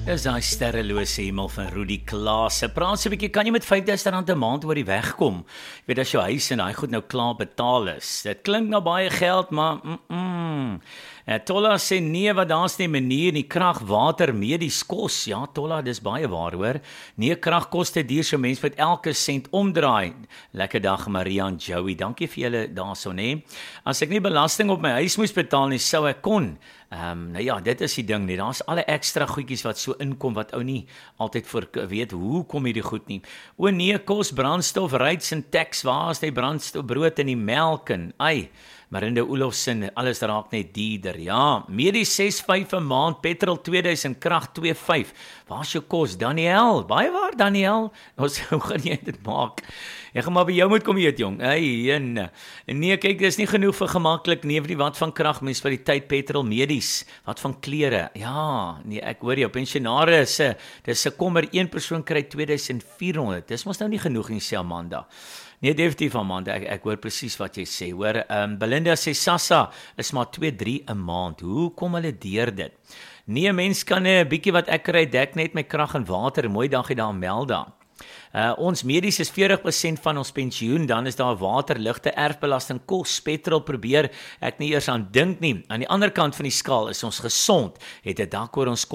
Dis daai sterrelose hemel van Rudy Klaas. Praat so 'n bietjie, kan jy met R5000 'n maand oor die weg kom? Jy weet as jou huis en daai goed nou klaar betaal is. Dit klink nou baie geld, maar Tolla sê nee, wat daar's nie 'n manier nie. Krag, water, medies, kos. Ja, Tolla, dis baie waar hoor. Nee, kragkoste duur, so mens moet elke sent omdraai. Lekker dag Maria en Joey. Dankie vir julle daarso, nê. As ek nie belasting op my huis moes betaal nie, sou ek kon. Nou ja, dit is die ding nie. Daar's alle ekstra goedjies wat so inkom wat ou nie altyd voor weet hoe kom hierdie goed nie. O nee, kos, brandstof, rates en tax, waar is die brandstof, brood en die melk en Marinda Olofsen, alles raak net duurder. Ja, medies 6.5 'n maand, petrol 2000, krag 2.5. Waar's jou kos, Daniel? Baie waar, Daniel. Hoe gaan jy dit maak? Ek gaan maar by jou moet kom eet, jong. Nee, kyk, dis nie genoeg vir gemaklik nie, wat van krag, munisipaliteit, petrol, medies, wat van klere. Ja, nee, ek hoor jou, pensionaris, dis 'n kommer, een persoon kry 2400. Dis mos nou nie genoeg nie, sê Amanda. Nee, definitief Amanda, ek hoor presies wat jy sê. Hoor, Belinda sê Sassa is maar 2-3 'n maand. Hoe kom hulle deur dit? Nee, mens kan 'n bietjie wat ek kry dek net my krag en water. Mooi dagie daar Melda. Ons medies is 40% van ons pensioen, dan is daar water, ligte, erfbelasting, kos, petrol, probeer ek nie eers aan dink nie. Aan die ander kant van die skaal is ons gesond, het 'n dak oor ons